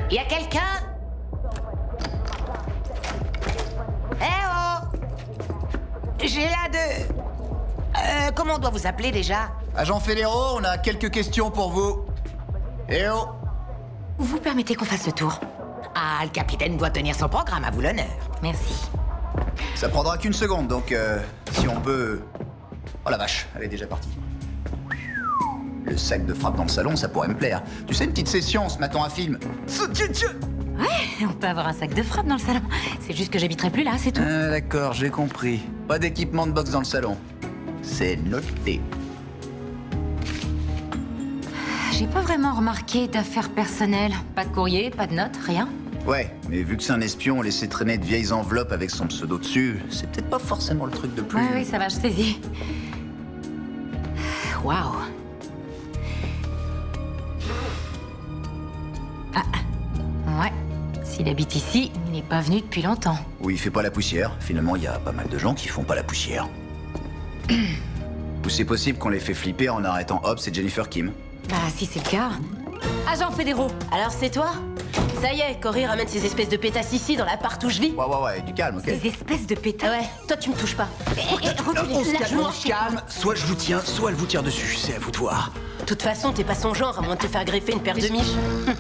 Y a quelqu'un? Eh oh! J'ai là de... comment on doit vous appeler déjà? Agent Fédéraux, on a quelques questions pour vous. Eh oh! Vous permettez qu'on fasse le tour? Ah, le capitaine doit tenir son programme, à vous l'honneur. Merci. Ça prendra qu'une seconde, donc si on peut... Oh la vache, elle est déjà partie. Le sac de frappe dans le salon, ça pourrait me plaire. Tu sais, une petite session en se matant un film. Ouais, on peut avoir un sac de frappe dans le salon. C'est juste que j'habiterai plus là, c'est tout. D'accord, j'ai compris. Pas d'équipement de boxe dans le salon. C'est noté. J'ai pas vraiment remarqué d'affaires personnelles. Pas de courrier, pas de notes, rien. Ouais, mais vu que c'est un espion laissé traîner de vieilles enveloppes avec son pseudo dessus, c'est peut-être pas forcément le truc de plus... Oui, ça va, je saisis. Waouh. Ah, ouais. S'il habite ici, il n'est pas venu depuis longtemps. Où il fait pas la poussière. Finalement, il y a pas mal de gens qui font pas la poussière. Ou c'est possible qu'on les fait flipper en arrêtant Hobbs et Jennifer Kim. Bah, si c'est le cas. Agent Fédéraux, alors c'est toi? Ça y est, Cory ramène ces espèces de pétasses ici dans l'appart où je vis. Ouais, du calme, ok. Ces espèces de pétards. Ah ouais, toi tu me touches pas. On se calme, soit je vous tiens, soit elle vous tire dessus, c'est à vous de voir. De toute façon, t'es pas son genre, à moins de te faire greffer une paire de miches.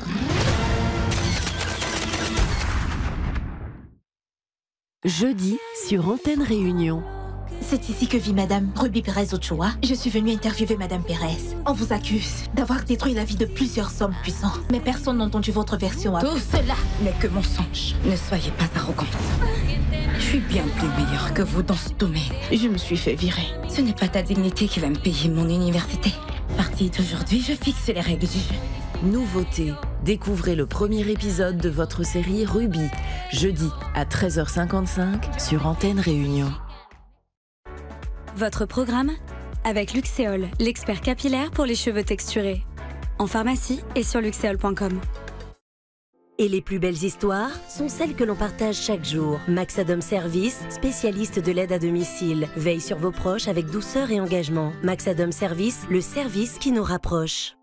Jeudi sur Antenne Réunion. C'est ici que vit Madame Ruby Pérez Ochoa. Je suis venue interviewer Madame Pérez. On vous accuse d'avoir détruit la vie de plusieurs hommes puissants. Mais personne n'a entendu votre version. Tout cela n'est que mensonge. Ne soyez pas arrogante. Je suis bien plus meilleure que vous dans ce domaine. Je me suis fait virer. Ce n'est pas ta dignité qui va me payer mon université. À partir d'aujourd'hui, je fixe les règles du jeu. Nouveauté. Découvrez le premier épisode de votre série Ruby, jeudi à 13h55 sur Antenne Réunion. Votre programme avec Luxéol, l'expert capillaire pour les cheveux texturés. En pharmacie et sur luxéol.com. Et les plus belles histoires sont celles que l'on partage chaque jour. Maxadom Service, spécialiste de l'aide à domicile, veille sur vos proches avec douceur et engagement. Maxadom Service, le service qui nous rapproche.